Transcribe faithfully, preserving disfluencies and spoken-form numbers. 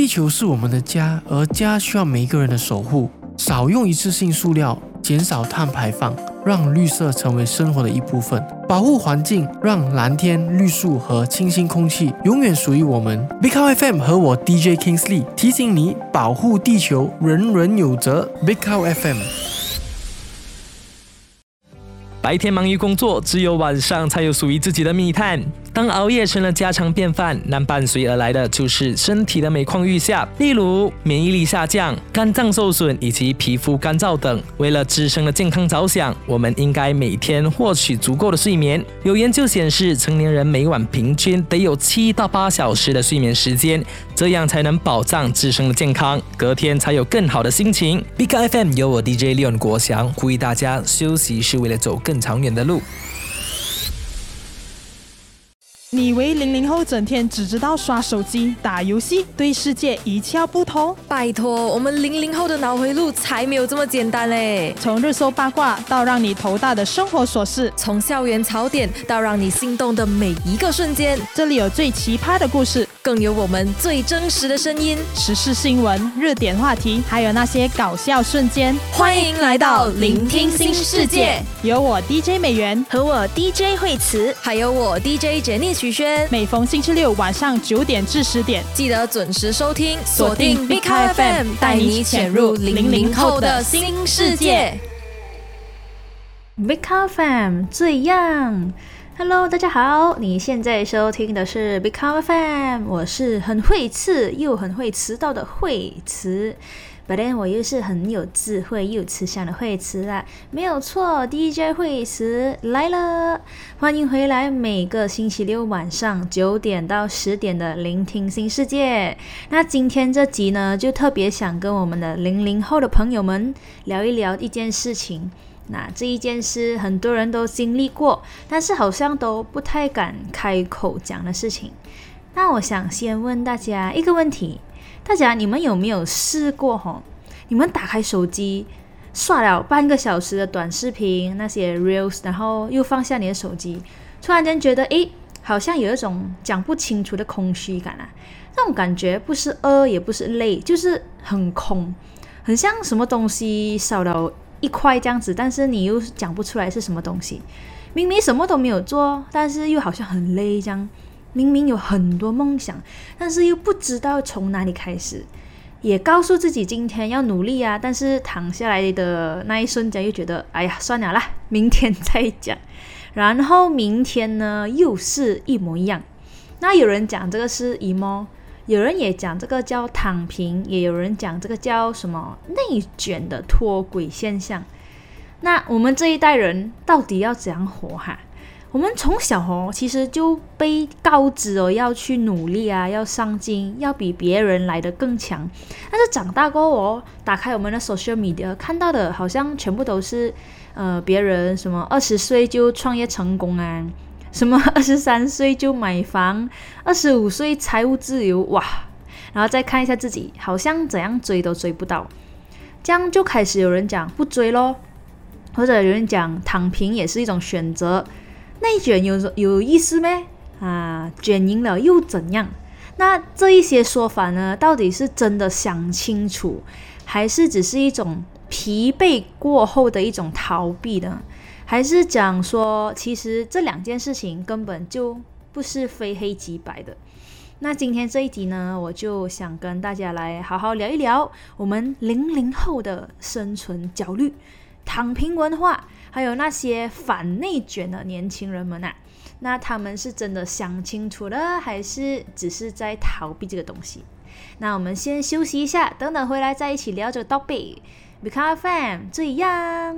球是我们的家，而家需要每一个人的守护。少用一次性塑料，减少碳排放，让绿色成为生活的一部分。保护环境，让蓝天、绿树和清新空气永远属于我们。Big Cow F M 和我 D J Kingsley 提醒你，保护地球，人人有责。Big Cow F M。 白天忙于工作，只有晚上才有属于自己的密探。当熬夜成了家常便饭，那伴随而来的就是身体的每况愈下，例如免疫力下降、肝脏受损以及皮肤干燥等。为了自身的健康着想，我们应该每天获取足够的睡眠。有研究显示，成年人每晚平均得有七到八小时的睡眠时间，这样才能保障自身的健康，隔天才有更好的心情。Big F M 由我 D J Leon 国祥呼吁大家，休息是为了走更长远的路。 你以为零零后整天只知道刷手机、打游戏，对世界一窍不通？ 拜托，我们零零后的脑回路才没有这么简单嘞！ 从热搜八卦到让你头大的生活琐事， 从校园槽点到让你心动的每一个瞬间， 这里有最奇葩的故事， 更有我们最真实的声音， 时事新闻、热点话题，还有那些搞笑瞬间。 欢迎来到聆听新世界， 有我 D J 美元和我 D J 惠慈， 还有我 D J 简妮许轩。 每逢星期六晚上九点至十点， 记得准时收听，锁定 Big Cow F M， 带你潜入零零后的新世界。 Big Cow F M 最样 ，Hello， 大家好，你现在收听的是 Big Cow F M， 我是很会刺又很会迟到的惠慈。本来我又是很有智慧又慈祥的惠慈啦，没有错 ，D J 惠慈来了，欢迎回来！每个星期六晚上九点到十点的聆听新世界。那今天这集呢，就特别想跟我们的零零后的朋友们聊一聊一件事情。那这一件事很多人都经历过，但是好像都不太敢开口讲的事情。那我想先问大家一个问题。大家你们有没有试过吼？你们打开手机刷了半个小时的短视频那些 reels， 然后又放下你的手机，突然间觉得诶，好像有一种讲不清楚的空虚感啊。那种感觉不是饿也不是累，就是很空，很像什么东西少了一块这样子，但是你又讲不出来是什么东西。明明什么都没有做，但是又好像很累这样。明明有很多梦想，但是又不知道从哪里开始，也告诉自己今天要努力啊，但是躺下来的那一瞬间又觉得哎呀算了啦，明天再讲。然后明天呢又是一模一样。那有人讲这个是 emo， 有人也讲这个叫躺平，也有人讲这个叫什么内卷的脱轨现象。那我们这一代人到底要怎样活哈？我们从小哦，其实就被告知哦要去努力啊，要上进，要比别人来得更强。但是长大过后哦，打开我们的 social media， 看到的好像全部都是呃别人什么二十岁就创业成功啊，什么二十三岁就买房，二十五岁财务自由，哇！然后再看一下自己，好像怎样追都追不到，这样就开始有人讲不追咯，或者有人讲躺平也是一种选择。内卷有有意思咩？啊，卷赢了又怎样？那这一些说法呢，到底是真的想清楚，还是只是一种疲惫过后的一种逃避呢？还是讲说，其实这两件事情根本就不是非黑即白的？那今天这一集呢，我就想跟大家来好好聊一聊我们零零后的生存焦虑、躺平文化。还有那些反内卷的年轻人们啊，那他们是真的想清楚了，还是只是在逃避这个东西？那我们先休息一下，等等回来再一起聊这个 topic。Big Cow F M 这样。